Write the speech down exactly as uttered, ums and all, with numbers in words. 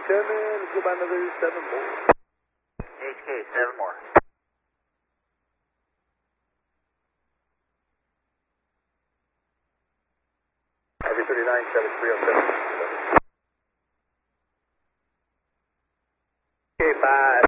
seven, let's go by another seven more. H K, seven more. Heavy thirty-nine, seven three oh seven. Okay, five,